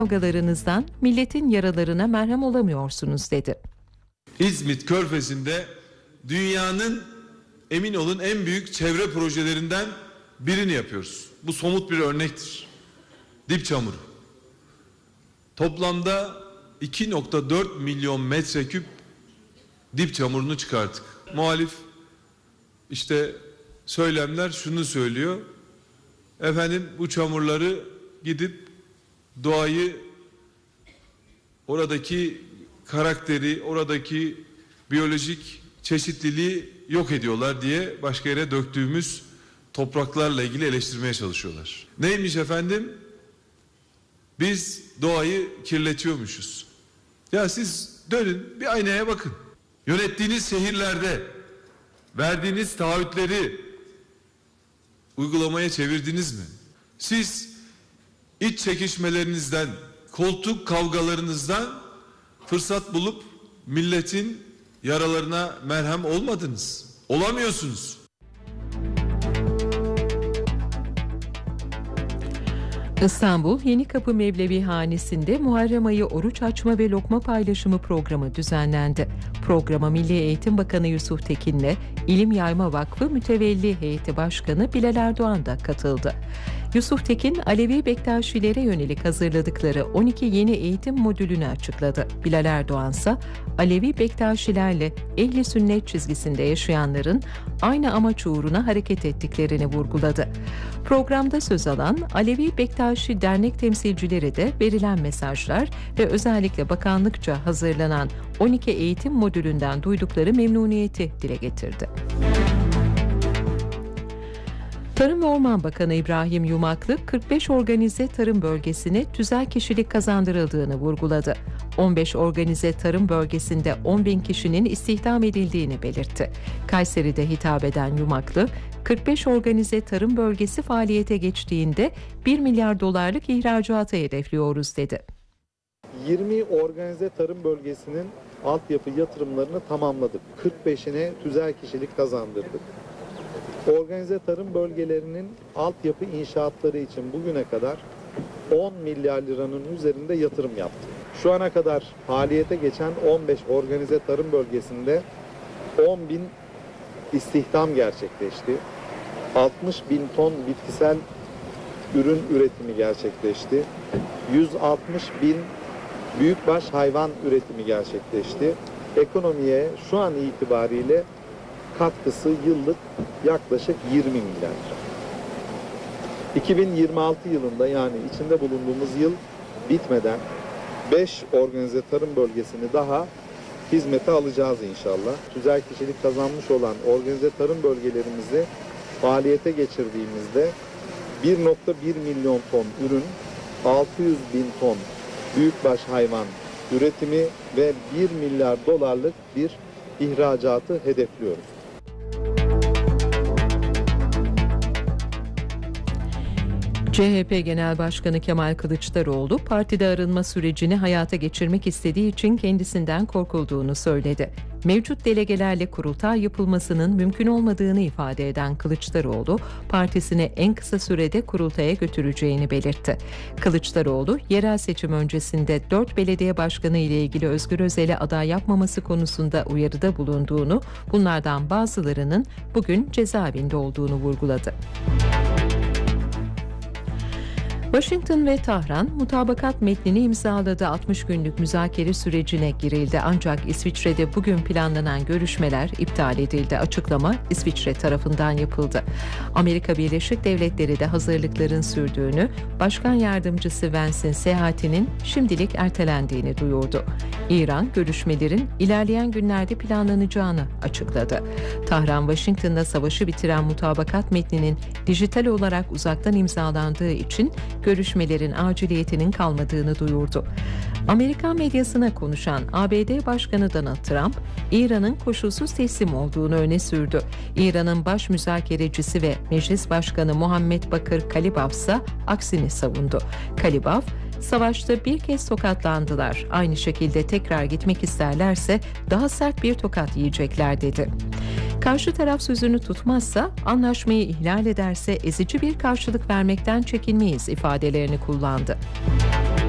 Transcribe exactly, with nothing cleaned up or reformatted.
kavgalarınızdan milletin yaralarına merhem olamıyorsunuz dedi. İzmit Körfezi'nde dünyanın, emin olun, en büyük çevre projelerinden birini yapıyoruz. Bu somut bir örnektir. Dip çamuru. Toplamda iki nokta dört milyon metreküp dip çamurunu çıkarttık. Muhalif işte söylemler şunu söylüyor. Efendim bu çamurları gidip doğayı, oradaki karakteri, oradaki biyolojik çeşitliliği yok ediyorlar diye başka yere döktüğümüz topraklarla ilgili eleştirmeye çalışıyorlar. Neymiş efendim? Biz doğayı kirletiyormuşuz. Ya siz dönün bir aynaya bakın. Yönettiğiniz şehirlerde verdiğiniz taahhütleri uygulamaya çevirdiniz mi? Siz iç çekişmelerinizden, koltuk kavgalarınızdan fırsat bulup milletin yaralarına merhem olmadınız. Olamıyorsunuz. İstanbul Yenikapı Mevlevihanesi'nde Muharrem ayı oruç açma ve lokma paylaşımı programı düzenlendi. Programa Milli Eğitim Bakanı Yusuf Tekin'le İlim Yayma Vakfı Mütevelli Heyeti Başkanı Bilal Erdoğan da katıldı. Yusuf Tekin, Alevi Bektaşilere yönelik hazırladıkları on iki yeni eğitim modülünü açıkladı. Bilal Erdoğan ise Alevi Bektaşilerle ehli sünnet çizgisinde yaşayanların aynı amaç uğruna hareket ettiklerini vurguladı. Programda söz alan Alevi Bektaşi dernek temsilcileri de verilen mesajlar ve özellikle bakanlıkça hazırlanan on iki eğitim modülünden duydukları memnuniyeti dile getirdi. Tarım ve Orman Bakanı İbrahim Yumaklı, kırk beş organize tarım bölgesine tüzel kişilik kazandırıldığını vurguladı. on beş organize tarım bölgesinde on bin kişinin istihdam edildiğini belirtti. Kayseri'de hitap eden Yumaklı, kırk beş organize tarım bölgesi faaliyete geçtiğinde bir milyar dolarlık ihracatı hedefliyoruz dedi. yirmi organize tarım bölgesinin altyapı yatırımlarını tamamladık. kırk beşine tüzel kişilik kazandırdık. Organize tarım bölgelerinin altyapı inşaatları için bugüne kadar on milyar liranın üzerinde yatırım yaptık. Şu ana kadar faaliyete geçen on beş organize tarım bölgesinde on bin istihdam gerçekleşti. altmış bin ton bitkisel ürün üretimi gerçekleşti. yüz altmış bin büyükbaş hayvan üretimi gerçekleşti. Ekonomiye şu an itibariyle katkısı yıllık yaklaşık yirmi milyar lira. iki bin yirmi altı yılında, yani içinde bulunduğumuz yıl bitmeden beş organize tarım bölgesini daha hizmete alacağız inşallah. Tüzel kişilik kazanmış olan organize tarım bölgelerimizi faaliyete geçirdiğimizde bir nokta bir milyon ton ürün, altı yüz bin ton büyükbaş hayvan üretimi ve bir milyar dolarlık bir ihracatı hedefliyoruz. C H P Genel Başkanı Kemal Kılıçdaroğlu, partide arınma sürecini hayata geçirmek istediği için kendisinden korkulduğunu söyledi. Mevcut delegelerle kurultay yapılmasının mümkün olmadığını ifade eden Kılıçdaroğlu, partisini en kısa sürede kurultaya götüreceğini belirtti. Kılıçdaroğlu, yerel seçim öncesinde dört belediye başkanı ile ilgili Özgür Özel'e aday yapmaması konusunda uyarıda bulunduğunu, bunlardan bazılarının bugün cezaevinde olduğunu vurguladı. Washington ve Tahran mutabakat metnini imzaladı. altmış günlük müzakere sürecine girildi. Ancak İsviçre'de bugün planlanan görüşmeler iptal edildi. Açıklama İsviçre tarafından yapıldı. Amerika Birleşik Devletleri de hazırlıkların sürdüğünü, Başkan Yardımcısı Vance'in seyahatinin şimdilik ertelendiğini duyurdu. İran, görüşmelerin ilerleyen günlerde planlanacağını açıkladı. Tahran, Washington'da savaşı bitiren mutabakat metninin dijital olarak uzaktan imzalandığı için görüşmelerin aciliyetinin kalmadığını duyurdu. Amerikan medyasına konuşan A B D Başkanı Donald Trump, İran'ın koşulsuz teslim olduğunu öne sürdü. İran'ın baş müzakerecisi ve Meclis Başkanı Muhammed Bakır Kalibaf ise aksini savundu. Kalibaf, savaşta bir kez tokatlandılar. Aynı şekilde tekrar gitmek isterlerse daha sert bir tokat yiyecekler dedi. Karşı taraf sözünü tutmazsa, anlaşmayı ihlal ederse ezici bir karşılık vermekten çekinmeyiz ifadelerini kullandı.